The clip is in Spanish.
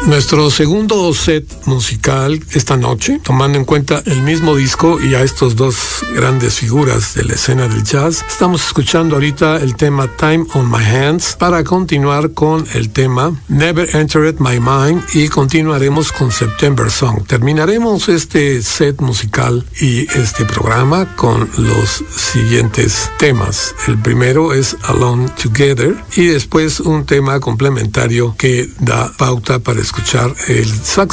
Nuestro segundo set musical esta noche, tomando en cuenta el mismo disco y a estos dos grandes figuras de la escena del jazz, estamos escuchando ahorita el tema Time on My Hands para continuar con el tema Never Entered My Mind y continuaremos con September Song. Terminaremos este set musical y este programa con los siguientes temas. El primero es Alone Together y después un tema complementario que da pauta para escuchar el saxo